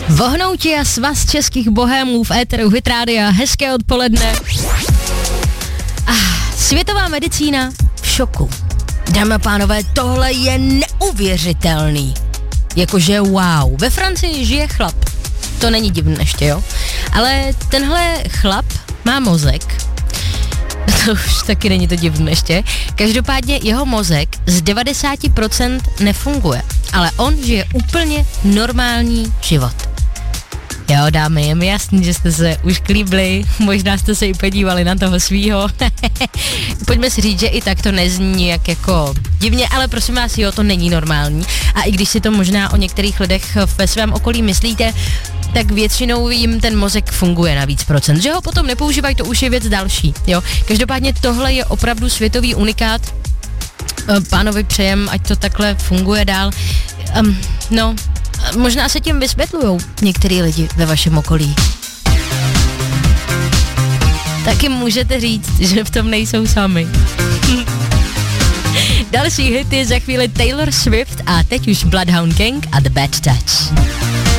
Vohnouti a svaz českých bohémů v éteru Hit Rádia. Hezké odpoledne. Světová medicína v šoku. Dámy a pánové, tohle je neuvěřitelný. Jakože wow. Ve Francii žije chlap. To není divné ještě, jo? Ale tenhle chlap má mozek. To už taky není to divné ještě. Každopádně jeho mozek z 90% nefunguje. Ale on žije úplně normální život. Jo, dámy, je mi jasný, že jste se už klíbli, možná jste se i podívali na toho svýho. Pojďme si říct, že i tak to nezní jak jako divně, ale prosím vás, jo, to není normální. A i když si to možná o některých lidech ve svém okolí myslíte, tak většinou jim ten mozek funguje na víc procent. Že ho potom nepoužívají, to už je věc další, jo. Každopádně tohle je opravdu světový unikát. Pánovi přejem, ať to takhle funguje dál. Možná se tím vysvětlujou některý lidi ve vašem okolí. Taky můžete říct, že v tom nejsou sami. Další hit je za chvíli Taylor Swift a teď už Bloodhound Gang a The Bad Touch.